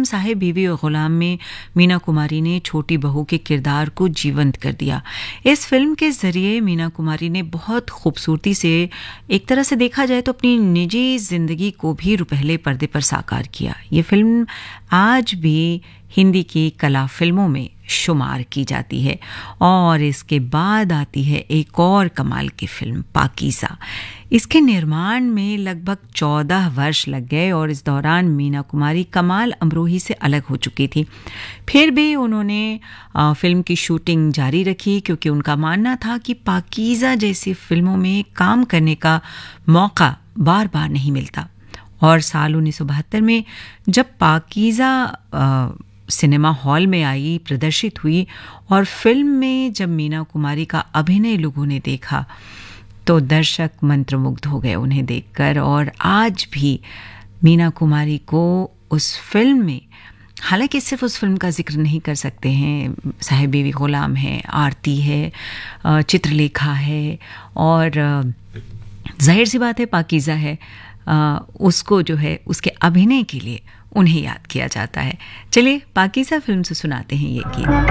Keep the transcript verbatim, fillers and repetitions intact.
Film Sahib बीवी और गुलाम में मीना कुमारी ने छोटी बहू के किरदार को जीवंत कर दिया। इस फिल्म के ज़रिए मीना कुमारी ने बहुत खूबसूरती से, एक तरह से देखा जाए तो अपनी निजी ज़िंदगी को भी रुपहले पर्दे पर साकार किया। ये फिल्म आज भी हिंदी की कला फिल्मों में शुमार की जाती है। और इसके बाद आती है एक और कमाल की फिल्म पाकीज़ा। इसके निर्माण में लगभग चौदह वर्ष लग गए और इस दौरान मीना कुमारी कमाल अमरोही से अलग हो चुकी थी। फिर भी उन्होंने फिल्म की शूटिंग जारी रखी क्योंकि उनका मानना था कि पाकीज़ा जैसी फिल्मों में काम करने का मौका बार बार नहीं मिलता। और साल उन्नीस सौ बहत्तर में जब पाकीज़ा सिनेमा हॉल में आई, प्रदर्शित हुई और फिल्म में जब मीना कुमारी का अभिनय लोगों ने देखा तो दर्शक मंत्रमुग्ध हो गए उन्हें देखकर। और आज भी मीना कुमारी को उस फिल्म में, हालांकि सिर्फ उस फिल्म का जिक्र नहीं कर सकते हैं, साहिब बीवी गुलाम है, आरती है, चित्रलेखा है और जाहिर सी बात है पाकीज़ा है, उसको जो है उसके अभिनय के लिए उन्हें याद किया जाता है। चलिए पाकीज़ा फिल्म से सुनाते हैं ये गीत।